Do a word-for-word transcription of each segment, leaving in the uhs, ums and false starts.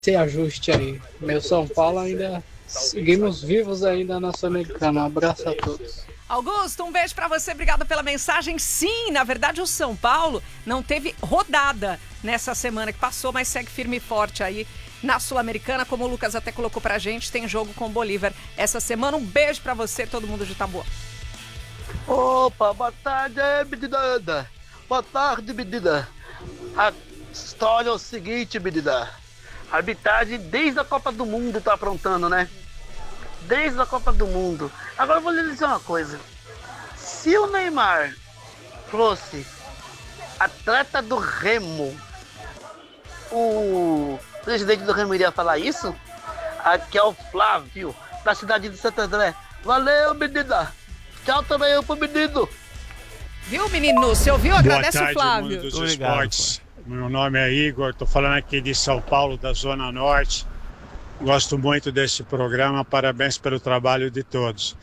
esse ajuste aí. Meu São Paulo ainda seguimos vivos ainda na Sul-Americana. Um abraço a todos. Augusto, um beijo pra você, obrigado pela mensagem. Sim, na verdade o São Paulo não teve rodada nessa semana que passou, mas segue firme e forte aí na Sul-Americana, como o Lucas até colocou pra gente, tem jogo com o Bolívar essa semana. Um beijo pra você, todo mundo de Taboão. Opa, boa tarde, menina. Boa tarde, menina. A história é o seguinte, menina. A arbitragem desde a Copa do Mundo tá aprontando, né? Desde a Copa do Mundo. Agora eu vou lhe dizer uma coisa. Se o Neymar fosse atleta do Remo, o presidente do Remo iria falar isso? Aqui é o Flávio, da cidade de Santo André. Valeu, menina. Tchau também eu pro menino. Viu, menino? Você ouviu? Agradece Boa tarde, o Flávio. mundo dos Obrigado, esportes. Meu nome é Igor, tô falando aqui de São Paulo, da Zona Norte. Gosto muito desse programa, parabéns pelo trabalho de todos.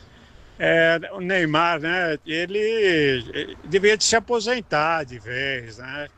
É, o Neymar, né, ele, ele deveria de se aposentar de vez, né,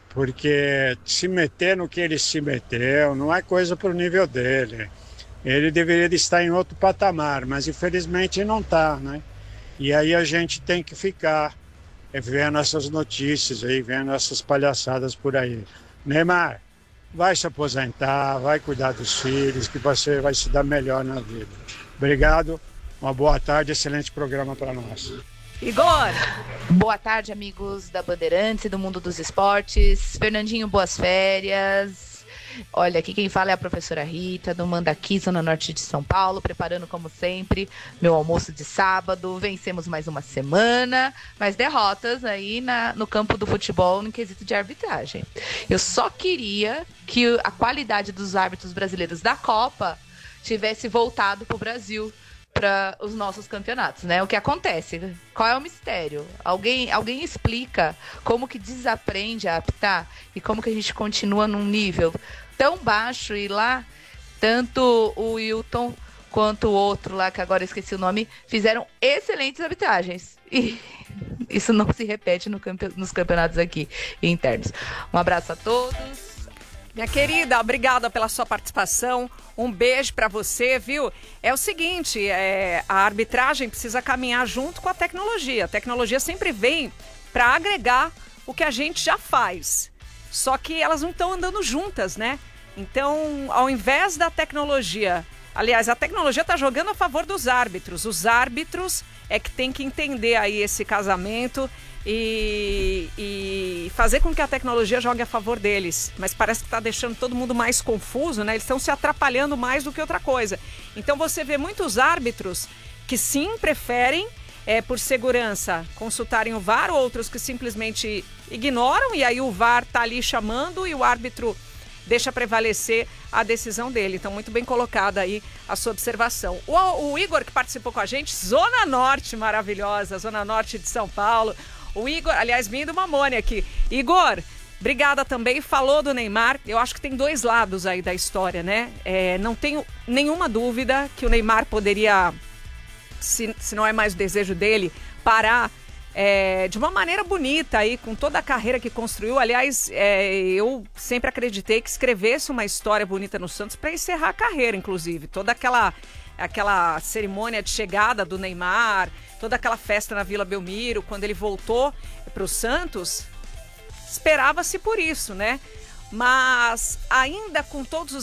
porque se meter no que ele se meteu não é coisa pro nível dele. Ele deveria de estar em outro patamar, mas infelizmente não está, né? E aí a gente tem que ficar é, vendo essas notícias aí, vendo essas palhaçadas por aí. Neymar, vai se aposentar, vai cuidar dos filhos, que você vai se dar melhor na vida. Obrigado, uma boa tarde, excelente programa para nós. Igor! Boa tarde, amigos da Bandeirantes e do mundo dos esportes. Fernandinho, boas férias. Olha, aqui quem fala é a professora Rita, do Mandaqui, Zona Norte de São Paulo, preparando, como sempre, meu almoço de sábado. Vencemos mais uma semana, mas derrotas aí na, no campo do futebol, no quesito de arbitragem. Eu só queria que a qualidade dos árbitros brasileiros da Copa tivesse voltado para o Brasil, para os nossos campeonatos, né? O que acontece? Qual é o mistério? Alguém, alguém explica como que desaprende a apitar e como que a gente continua num nível tão baixo e lá tanto o Wilton quanto o outro lá, que agora eu esqueci o nome, fizeram excelentes arbitragens. E isso não se repete no campe- nos campeonatos aqui internos. Um abraço a todos. Minha querida, obrigada pela sua participação. Um beijo pra você, viu? É o seguinte, é, a arbitragem precisa caminhar junto com a tecnologia. A tecnologia sempre vem para agregar o que a gente já faz. Só que elas não estão andando juntas, né? Então, ao invés da tecnologia... Aliás, a tecnologia está jogando a favor dos árbitros. Os árbitros é que tem que entender aí esse casamento e, e fazer com que a tecnologia jogue a favor deles. Mas parece que está deixando todo mundo mais confuso, né? Eles estão se atrapalhando mais do que outra coisa. Então você vê muitos árbitros que sim preferem, é, por segurança, consultarem o V A R, outros que simplesmente ignoram e aí o V A R está ali chamando e o árbitro deixa prevalecer a decisão dele. Então, muito bem colocada aí a sua observação. O, o Igor, que participou com a gente, Zona Norte maravilhosa, Zona Norte de São Paulo. O Igor, aliás, minha do Mamone aqui. Igor, obrigada também. Falou do Neymar. Eu acho que tem dois lados aí da história, né? É, não tenho nenhuma dúvida que o Neymar poderia, se, se não é mais o desejo dele, parar É, de uma maneira bonita aí, com toda a carreira que construiu. Aliás, é, eu sempre acreditei que escrevesse uma história bonita no Santos para encerrar a carreira, inclusive. Toda aquela, aquela cerimônia de chegada do Neymar, toda aquela festa na Vila Belmiro, quando ele voltou para o Santos, esperava-se por isso, né? Mas ainda com todos os